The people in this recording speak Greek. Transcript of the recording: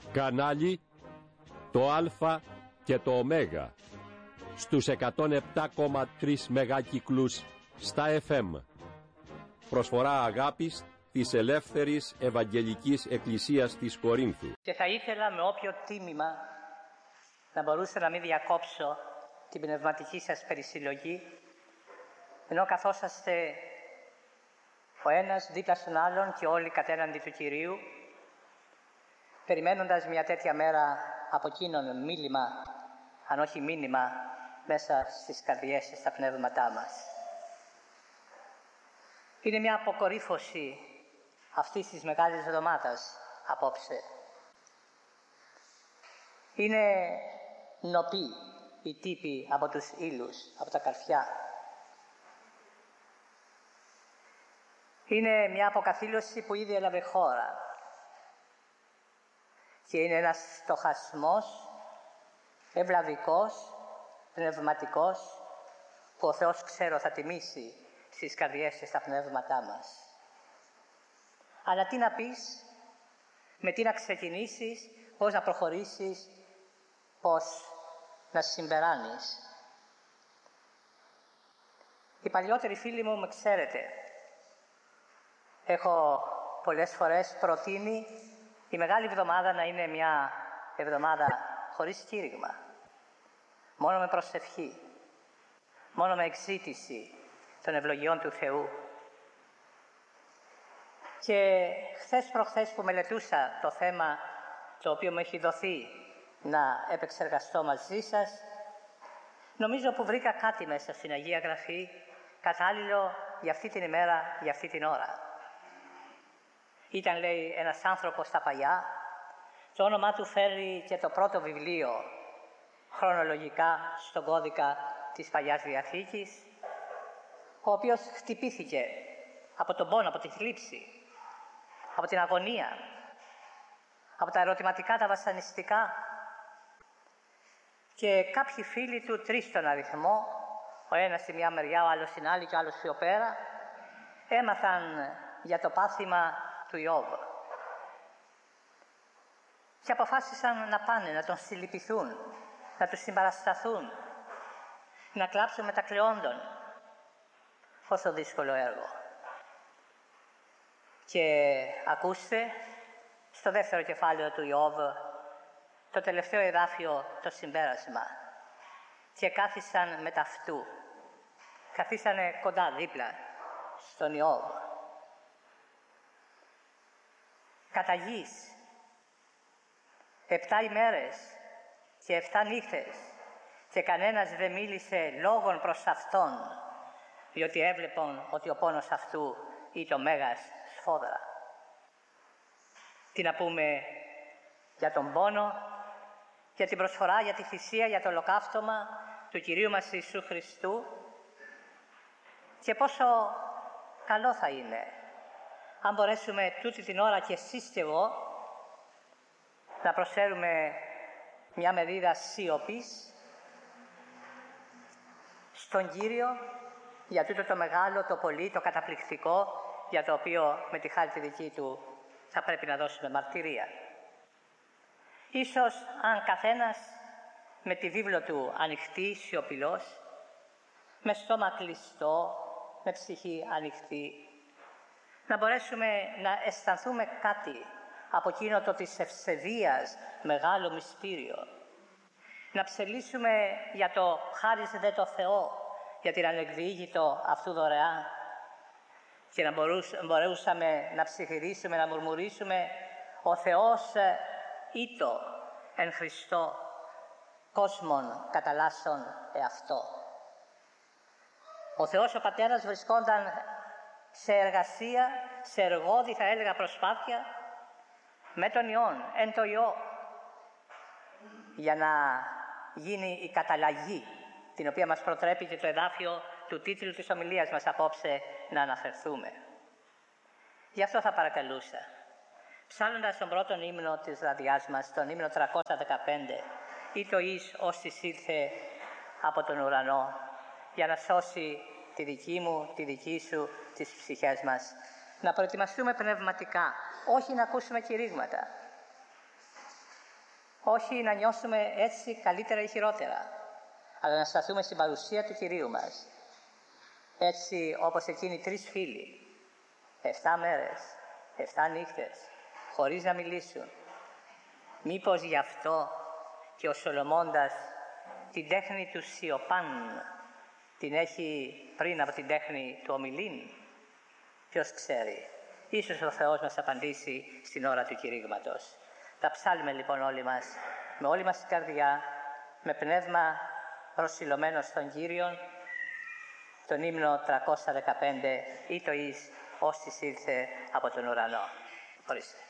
Κανάλι το Α και το Ω στους 107,3 μεγάκυκλους στα FM. Προσφορά αγάπης της Ελεύθερης Ευαγγελικής Εκκλησίας της Κορίνθου. Και θα ήθελα με όποιο τίμημα να μπορούσα να μην διακόψω την πνευματική σας περισυλλογή, ενώ καθόσαστε ο ένας δίπλα στον άλλον και όλοι κατέναντι του Κυρίου, περιμένοντας μια τέτοια μέρα από εκείνον μίλημα, αν όχι μήνυμα, μέσα στις καρδιές και στα πνεύματά μας. Είναι μια αποκορύφωση αυτής της μεγάλης εβδομάδας απόψε. Είναι νοπή η τύπη από τους ύλους, από τα καρφιά. Είναι μια αποκαθήλωση που ήδη έλαβε χώρα και είναι ένας στοχασμός ευλαβικός, πνευματικός, που ο Θεός ξέρω θα τιμήσει στις καρδιές και στα πνεύματά μας. Αλλά τι να πεις, με τι να ξεκινήσεις, πώς να προχωρήσεις, πώς να συμπεράνεις. Οι παλιότεροι φίλοι μου με ξέρετε. Έχω πολλές φορές προτείνει η Μεγάλη Εβδομάδα να είναι μια εβδομάδα χωρίς κήρυγμα. Μόνο με προσευχή. Μόνο με εξήτηση των ευλογιών του Θεού. Και χθες προχθές που μελετούσα το θέμα το οποίο μου έχει δοθεί να επεξεργαστώ μαζί σας, νομίζω που βρήκα κάτι μέσα στην Αγία Γραφή κατάλληλο για αυτή την ημέρα, για αυτή την ώρα. Ήταν, λέει, ένας άνθρωπος στα παλιά, το όνομά του φέρει και το πρώτο βιβλίο χρονολογικά στον κώδικα της Παλιάς Διαθήκης, ο οποίος χτυπήθηκε από τον πόνο, από τη θλίψη, από την αγωνία, από τα ερωτηματικά, τα βασανιστικά, και κάποιοι φίλοι του, 3 στον αριθμό, ο ένας στη μια μεριά, ο άλλος στην άλλη και ο άλλος πιο πέρα, έμαθαν για το πάθημα του Ιώβ και αποφάσισαν να πάνε, να τον συλληπιθούν, να του συμπαρασταθούν, να κλάψουν μετακλεόντων. Πόσο δύσκολο έργο. Και ακούστε, στο δεύτερο κεφάλαιο του Ιώβ, το τελευταίο εδάφιο, το συμπέρασμα. Και κάθισαν μετ' αυτού. Καθίσανε κοντά, δίπλα, στον Ιώβ. Κατά γης, 7 ημέρες και 7 νύχτες, και κανένας δεν μίλησε λόγον προς αυτόν, διότι έβλεπαν ότι ο πόνος αυτού ήταν μέγας σφόδρα. Τι να πούμε για τον πόνο, για την προσφορά, για τη θυσία, για το ολοκαύτωμα του Κυρίου μας Ιησού Χριστού, και πόσο καλό θα είναι αν μπορέσουμε τούτη την ώρα και εσείς και εγώ να προσφέρουμε μια μερίδα σιωπής στον Κύριο για τούτο το μεγάλο, το πολύ, το καταπληκτικό, για το οποίο με τη χάρη τη δική Του θα πρέπει να δώσουμε μαρτυρία. Ίσως αν καθένας με τη βίβλο του ανοιχτή, σιωπηλός, με στόμα κλειστό, με ψυχή ανοιχτή, να μπορέσουμε να αισθανθούμε κάτι από εκείνο το της ευσεβίας μεγάλο μυστήριο. Να ψελίσουμε για το χάρις δε το Θεό, για την ανεκδιήγητο αυτού δωρεά, και να μπορούσαμε να ψιθυρίσουμε, να μουρμουρίσουμε «Ο Θεός ήτο εν Χριστώ, κόσμον καταλάσσον εαυτό». Ο Θεός ο Πατέρας βρισκόνταν σε εργασία, σε εργόδη, θα έλεγα, προσπάθεια με τον Υιόν, εν το Υιό, για να γίνει η καταλλαγή, την οποία μας προτρέπει και το εδάφιο του τίτλου της ομιλίας μας απόψε να αναφερθούμε. Γι' αυτό θα παρακαλούσα, ψάλλοντας τον πρώτον ύμνο της βραδιάς μας, τον ύμνο 315, «Ή το εις όσις ήλθε από τον ουρανό», για να σώσει τη δική μου, τη δική σου, τις ψυχές μας, να προετοιμαστούμε πνευματικά, όχι να ακούσουμε κηρύγματα. όχι να νιώσουμε έτσι καλύτερα ή χειρότερα, αλλά να σταθούμε στην παρουσία του Κυρίου μας. Έτσι όπως εκείνοι οι 3 φίλοι, 7 μέρες, 7 νύχτες, χωρίς να μιλήσουν. Μήπως γι' αυτό και ο Σολομώντας την τέχνη του σιωπάν την έχει πριν από την τέχνη του ομιλήν? Ποιος ξέρει. Ίσως ο Θεός μας απαντήσει στην ώρα του κηρύγματος. Τα ψάλουμε λοιπόν όλοι μας, με όλη μας την καρδιά, με πνεύμα προσιλωμένο στον Κύριον, τον ύμνο 315 ή το «Εις, όσις ήλθε από τον ουρανό». Ορίστε.